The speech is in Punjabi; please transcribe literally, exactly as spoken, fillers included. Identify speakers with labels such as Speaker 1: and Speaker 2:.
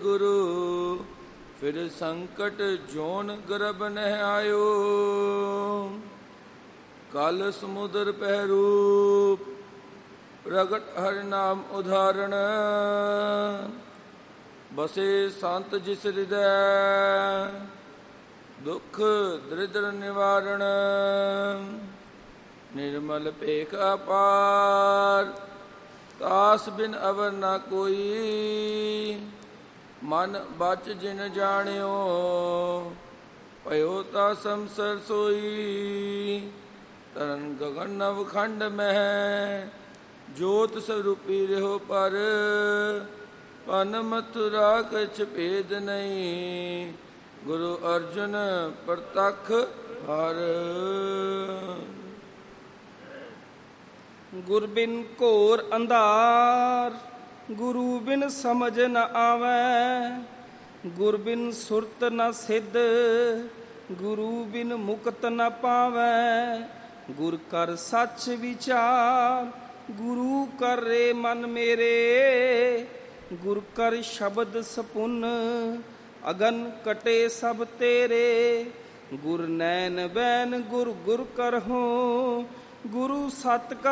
Speaker 1: ਗੁਰੂ। ਫਿਰ ਸੰਕਟ ਜੋਨ ਗਰਭ ਨਹਿ ਆਇਓ। ਕਲ ਸਮੁਦਰ ਪਹਿ ਰੂਪ ਪ੍ਰਗਟ ਹਰਿ ਨਾਮ ਉਦਾਹਰਣ। ਬਸੇ ਸੰਤ ਜਿਸ ਹਿਰਦੈ ਦੁਖ ਦਰਿਦ੍ਰ ਨਿਵਾਰਣ। ਨਿਰਮਲ ਭੇਖ ਅਪਾਰ ਤਾਸ ਬਿਨ ਅਵਰ ਨਾ ਕੋਈ। ਮਨ ਬਚ ਜਿਨ ਜਾਣਿਓ ਭਇਓ ਤਾ ਸੰਸਰ ਸੋਈ। ਤਰਨ ਗਗਨ ਨਵ ਖੰਡ ਮਹਿ ਜੋਤ ਸਰੂਪੀ ਰਹਿਓ ਪਰ। ਪਨ ਮਥੁਰਾ ਕਛ ਭੇਦ ਨਹੀਂ ਗੁਰੂ ਅਰਜੁਨ ਪ੍ਰਤੱਖ ਹਰਿ।
Speaker 2: ਗੁਰ ਬਿਨ ਘੋਰ ਅੰਧਾਰ ਗੁਰੂ ਬਿਨ ਸਮਝ ਨ ਆਵੈ। ਗੁਰ ਬਿਨ ਸੁਰਤ ਨ ਸਿੱਧ ਗੁਰੂ ਬਿਨ ਮੁਕਤ ਨ ਪਾਵੈ। ਗੁਰ ਕਰ ਸੱਚ ਵਿਚਾਰ ਗੁਰੂ ਕਰ ਰੇ ਮਨ ਮੇਰੇ। ਗੁਰ ਕਰ ਸ਼ਬਦ ਸਪੁੰਨ ਅਗਨ ਕਟੇ ਸਭ ਤੇਰੇ। ਗੁਰ ਨੈਣ ਬੈਨ ਗੁਰ ਗੁਰ ਕਰਹੁ ਗੁਰੂ ਸਤ ਕਾ